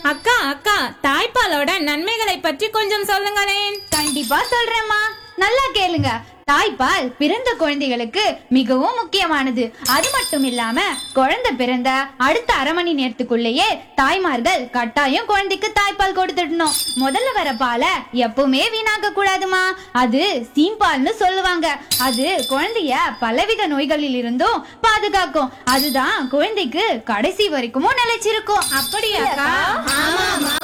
அக்கா அக்கா, தாய்ப்பாலோட நன்மைகளை பற்றி கொஞ்சம் சொல்லுங்களேன். கண்டிப்பா சொல்றேம்மா, நல்லா கேளுங்க. தாய்ப்பால் பிறந்த குழந்தைகளுக்கு மிகவும் முக்கியமானது. அது மட்டும் இல்லாம குழந்தை பிறந்த அடுத்த அரை மணி நேரத்துக்குள்ளேயே தாய்மார்கள் கட்டாயம் குழந்தைக்கு தாய்ப்பால் கொடுத்துடணும். முதல்ல வர பாலை எப்பவுமே வீணாக்க கூடாதுமா. அது சீம்பால்னு சொல்லுவாங்க. அது குழந்தைய பலவித நோய்களில் இருந்தும் பாதுகாக்கும். அதுதான் குழந்தைக்கு கடைசி வரைக்கும் நிலைச்சிருக்கும். அப்படியாக்கா? ஆமா